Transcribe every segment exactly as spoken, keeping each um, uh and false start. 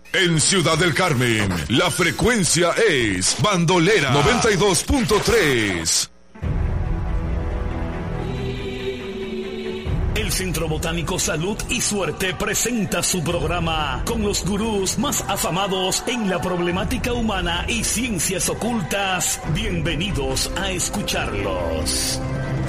En Ciudad del Carmen, la frecuencia es Bandolera noventa y dos punto tres. El Centro Botánico Salud y Suerte presenta su programa con los gurús más afamados en la problemática humana y ciencias ocultas. Bienvenidos a escucharlos.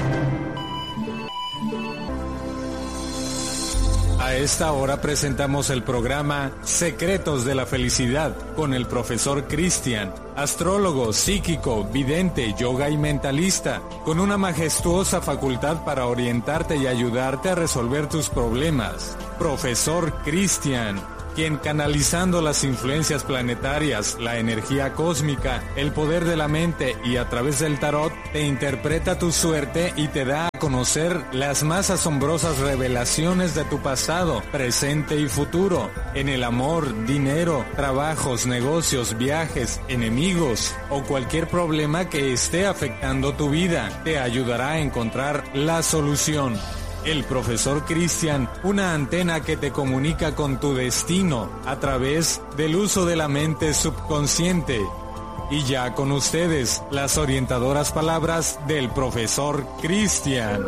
A esta hora presentamos el programa Secretos de la Felicidad con el profesor Cristian, astrólogo, psíquico, vidente, yoga y mentalista, con una majestuosa facultad para orientarte y ayudarte a resolver tus problemas. Profesor Cristian, quien canalizando las influencias planetarias, la energía cósmica, el poder de la mente y a través del tarot, te interpreta tu suerte y te da a conocer las más asombrosas revelaciones de tu pasado, presente y futuro, en el amor, dinero, trabajos, negocios, viajes, enemigos o cualquier problema que esté afectando tu vida. Te ayudará a encontrar la solución. El profesor Cristian, una antena que te comunica con tu destino a través del uso de la mente subconsciente. Y ya con ustedes, las orientadoras palabras del profesor Cristian.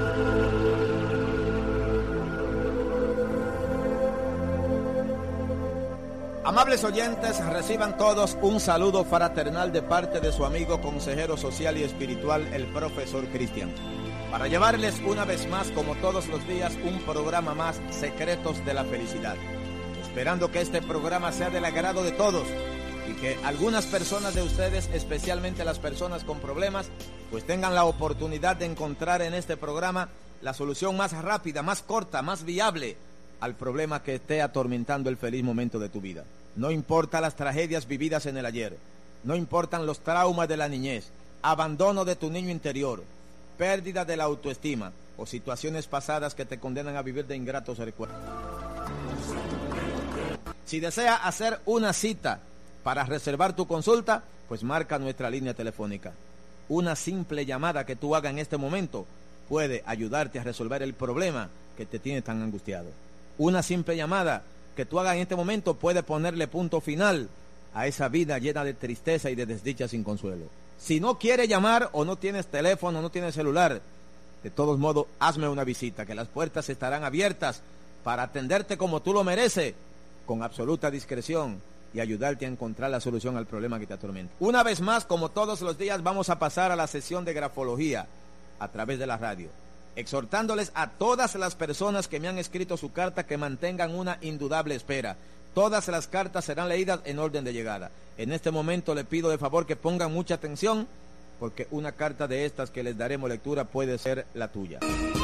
Amables oyentes, reciban todos un saludo fraternal de parte de su amigo consejero social y espiritual, el profesor Cristian, para llevarles una vez más, como todos los días, un programa más, Secretos de la Felicidad. Esperando que este programa sea del agrado de todos y que algunas personas de ustedes, especialmente las personas con problemas, pues tengan la oportunidad de encontrar en este programa la solución más rápida, más corta, más viable al problema que esté atormentando el feliz momento de tu vida. No importa las tragedias vividas en el ayer, no importan los traumas de la niñez, abandono de tu niño interior, pérdida de la autoestima o situaciones pasadas que te condenan a vivir de ingratos recuerdos. Si desea hacer una cita para reservar tu consulta, pues marca nuestra línea telefónica. Una simple llamada que tú hagas en este momento puede ayudarte a resolver el problema que te tiene tan angustiado. Una simple llamada que tú hagas en este momento puede ponerle punto final a esa vida llena de tristeza y de desdicha sin consuelo. Si no quieres llamar o no tienes teléfono, no tienes celular, de todos modos, hazme una visita, que las puertas estarán abiertas para atenderte como tú lo mereces, con absoluta discreción y ayudarte a encontrar la solución al problema que te atormenta. Una vez más, como todos los días, vamos a pasar a la sesión de grafología a través de la radio, exhortándoles a todas las personas que me han escrito su carta que mantengan una indudable espera. Todas las cartas serán leídas en orden de llegada. En este momento le pido de favor que pongan mucha atención, porque una carta de estas que les daremos lectura puede ser la tuya.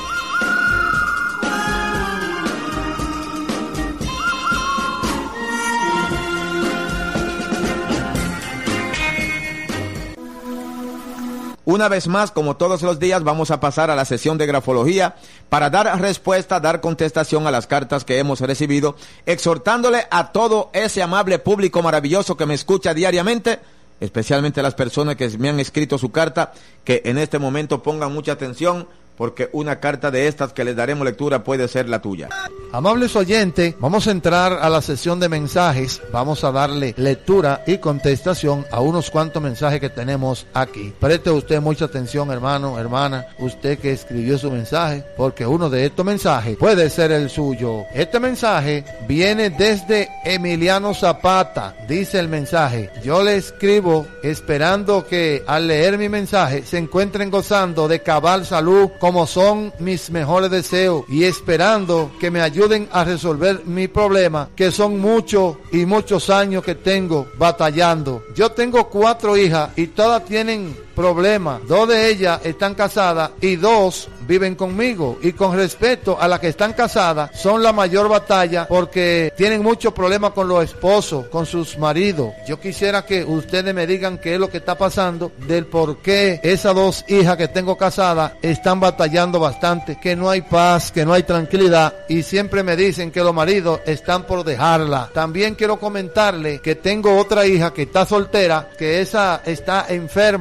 Una vez más, como todos los días, vamos a pasar a la sesión de grafología para dar respuesta, dar contestación a las cartas que hemos recibido, exhortándole a todo ese amable público maravilloso que me escucha diariamente, especialmente a las personas que me han escrito su carta, que en este momento pongan mucha atención, porque una carta de estas que les daremos lectura puede ser la tuya. Amables oyentes, vamos a entrar a la sesión de mensajes. Vamos a darle lectura y contestación a unos cuantos mensajes que tenemos aquí. Preste usted mucha atención, hermano, hermana, usted que escribió su mensaje, porque uno de estos mensajes puede ser el suyo. Este mensaje viene desde Emiliano Zapata. Dice el mensaje: yo le escribo esperando que al leer mi mensaje se encuentren gozando de cabal salud, como son mis mejores deseos, y esperando que me ayuden a resolver mi problema, que son muchos y muchos años que tengo batallando. Yo tengo cuatro hijas y todas tienen problemas. Dos de ellas están casadas y dos viven conmigo, y con respecto a las que están casadas son la mayor batalla porque tienen muchos problemas con los esposos, con sus maridos. Yo quisiera que ustedes me digan qué es lo que está pasando, del por qué esas dos hijas que tengo casadas están batallando bastante, que no hay paz, que no hay tranquilidad, y siempre me dicen que los maridos están por dejarla. También quiero comentarle que tengo otra hija que está soltera, que esa está enferma.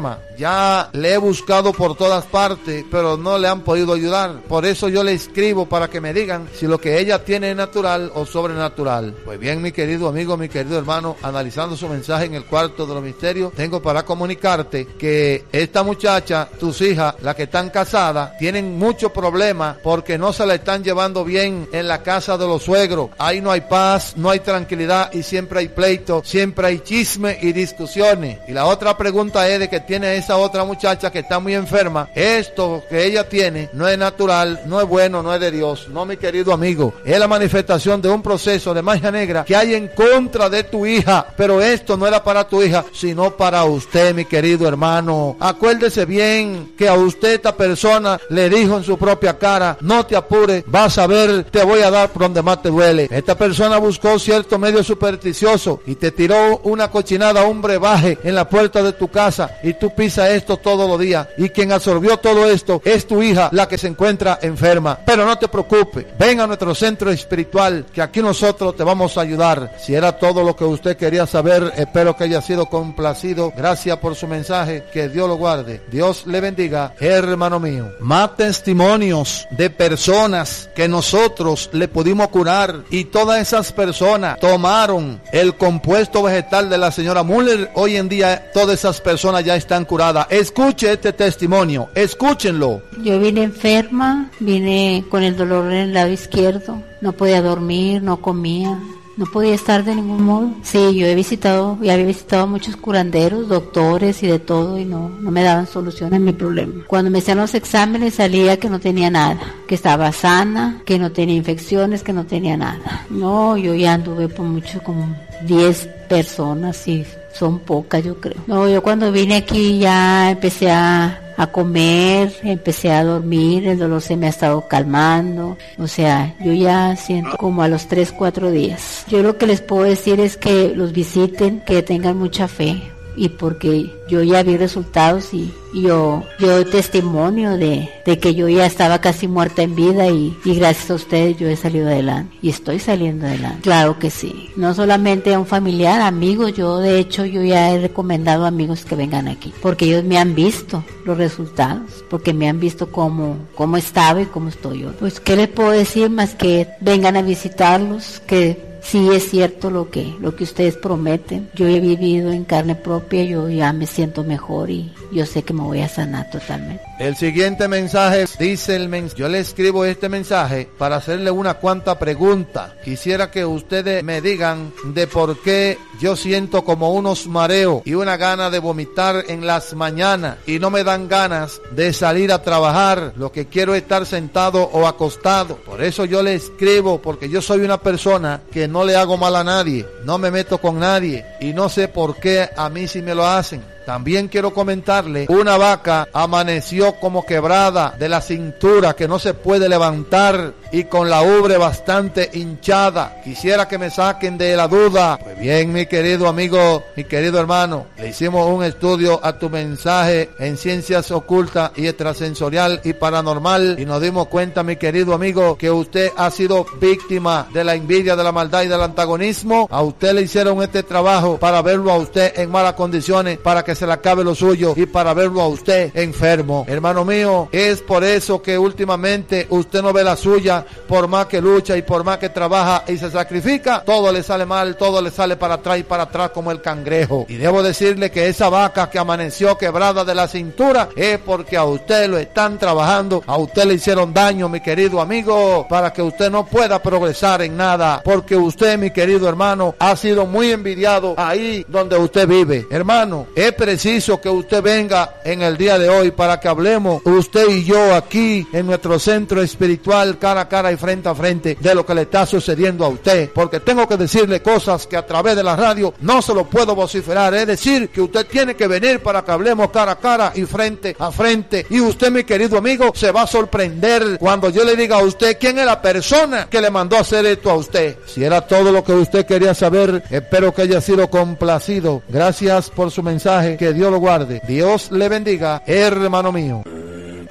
Ya le he buscado por todas partes, pero no le han podido ayudar. Por eso yo le escribo para que me digan si lo que ella tiene es natural o sobrenatural. Pues bien, mi querido amigo, mi querido hermano, analizando su mensaje en el cuarto de los misterios, tengo para comunicarte que esta muchacha, tus hijas, las que están casadas, tienen muchos problemas porque no se la están llevando bien en la casa de los suegros. Ahí no hay paz, no hay tranquilidad y siempre hay pleito, siempre hay chisme y discusiones. Y la otra pregunta es de que tiene esa otra muchacha que está muy enferma. Esto que ella tiene no es natural, no es bueno, no es de Dios. No, mi querido amigo, es la manifestación de un proceso de magia negra que hay en contra de tu hija. Pero esto no era para tu hija, sino para usted, mi querido hermano. Acuérdese bien que a usted esta persona le dijo en su propia cara: no te apures, vas a ver, te voy a dar por donde más te duele. Esta persona buscó cierto medio supersticioso y te tiró una cochinada, un brebaje en la puerta de tu casa, y tú pisas esto todos los días, y quien absorbió todo esto es tu hija, la que se encuentra enferma. Pero no te preocupes, ven a nuestro centro espiritual, que aquí nosotros te vamos a ayudar. Si era todo lo que usted quería saber, espero que haya sido complacido. Gracias por su mensaje, que Dios lo guarde, Dios le bendiga, hermano mío. Más testimonios de personas que nosotros le pudimos curar, y todas esas personas tomaron el compuesto vegetal de la señora Müller. Hoy en día todas esas personas ya están curadas. Escuche este testimonio, escúchenlo. Yo vine enferma, vine con el dolor en el lado izquierdo, no podía dormir, no comía, no podía estar de ningún modo. Sí, yo he visitado, ya había visitado muchos curanderos, doctores y de todo, y no, no me daban solución a mi problema. Cuando me hacían los exámenes salía que no tenía nada, que estaba sana, que no tenía infecciones, que no tenía nada. No, yo ya anduve por mucho, como diez personas, y son pocas, yo creo. No, yo cuando vine aquí ya empecé a a comer, empecé a dormir, el dolor se me ha estado calmando, o sea, yo ya siento como a los tres, cuatro días. Yo lo que les puedo decir es que los visiten, que tengan mucha fe, y porque yo ya vi resultados, y, y yo yo doy testimonio de, de que yo ya estaba casi muerta en vida, y, y gracias a ustedes yo he salido adelante, y estoy saliendo adelante. Claro que sí, no solamente a un familiar, amigos, yo de hecho yo ya he recomendado a amigos que vengan aquí, porque ellos me han visto los resultados, porque me han visto cómo, cómo estaba y cómo estoy yo. Pues qué les puedo decir más que vengan a visitarlos, que sí es cierto lo que lo que ustedes prometen. Yo he vivido en carne propia, yo ya me siento mejor y yo sé que me voy a sanar totalmente. El siguiente mensaje dice el mens yo le escribo este mensaje para hacerle una cuanta pregunta. Quisiera que ustedes me digan de por qué yo siento como unos mareos y una gana de vomitar en las mañanas, y no me dan ganas de salir a trabajar. Lo que quiero es estar sentado o acostado. Por eso yo le escribo, porque yo soy una persona que no le hago mal a nadie, no me meto con nadie, y no sé por qué a mí sí me lo hacen. También quiero comentarle, una vaca amaneció como quebrada de la cintura, que no se puede levantar, y con la ubre bastante hinchada. Quisiera que me saquen de la duda. Pues bien, mi querido amigo, mi querido hermano, le hicimos un estudio a tu mensaje en ciencias ocultas y extrasensorial y paranormal, y nos dimos cuenta, mi querido amigo, que usted ha sido víctima de la envidia, de la maldad y del antagonismo. A usted le hicieron este trabajo para verlo a usted en malas condiciones, para que se le acabe lo suyo, y para verlo a usted enfermo. Hermano mío, es por eso que últimamente usted no ve la suya. Por más que lucha y por más que trabaja y se sacrifica, todo le sale mal, todo le sale para atrás y para atrás como el cangrejo. Y debo decirle que esa vaca que amaneció quebrada de la cintura es porque a usted lo están trabajando, a usted le hicieron daño, mi querido amigo, para que usted no pueda progresar en nada, porque usted, mi querido hermano, ha sido muy envidiado ahí donde usted vive. Hermano, es preciso que usted venga en el día de hoy para que hablemos usted y yo aquí en nuestro centro espiritual, cara a cara y frente a frente, de lo que le está sucediendo a usted, porque tengo que decirle cosas que a través de la radio no se lo puedo vociferar. Es decir, que usted tiene que venir para que hablemos cara a cara y frente a frente, y usted, mi querido amigo, se va a sorprender cuando yo le diga a usted quién es la persona que le mandó a hacer esto a usted. Si era todo lo que usted quería saber, espero que haya sido complacido. Gracias por su mensaje, que Dios lo guarde, Dios le bendiga, hermano mío.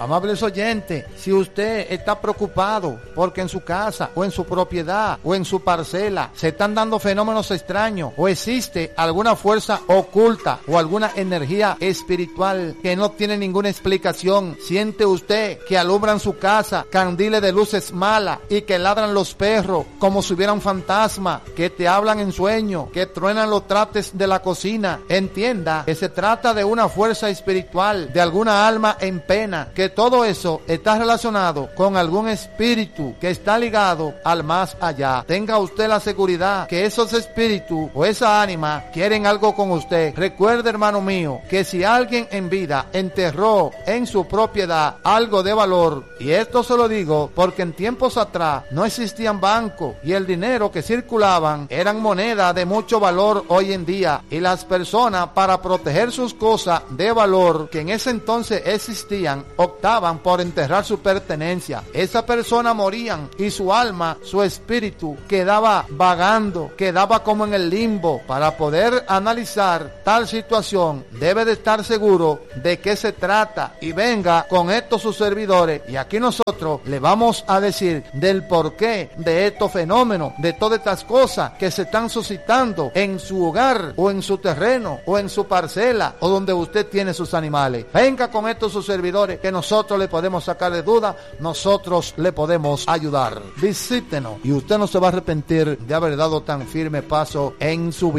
Amables oyentes, si usted está preocupado porque en su casa o en su propiedad o en su parcela se están dando fenómenos extraños o existe alguna fuerza oculta o alguna energía espiritual que no tiene ninguna explicación, siente usted que alumbran su casa candiles de luces malas y que ladran los perros como si hubiera un fantasma, que te hablan en sueño, que truenan los trastes de la cocina, entienda que se trata de una fuerza espiritual, de alguna alma en pena, que todo eso está relacionado con algún espíritu que está ligado al más allá. Tenga usted la seguridad que esos espíritus o esa ánima quieren algo con usted. Recuerde, hermano mío, que si alguien en vida enterró en su propiedad algo de valor, y esto se lo digo porque en tiempos atrás no existían bancos y el dinero que circulaban eran monedas de mucho valor hoy en día, y las personas, para proteger sus cosas de valor que en ese entonces existían, optaban por enterrar su pertenencia. Esa persona morían y su alma, su espíritu quedaba vagando, quedaba como en el limbo. Para poder analizar tal situación debe de estar seguro de qué se trata y venga con estos sus servidores, y aquí nosotros le vamos a decir del porqué de estos fenómenos, de todas estas cosas que se están suscitando en su hogar o en su terreno o en su parcela o donde usted tiene sus animales. Venga con estos sus servidores que nosotros le podemos sacar de duda, nosotros le podemos ayudar. Visítenos y usted no se va a arrepentir de haber dado tan firme paso en su vida.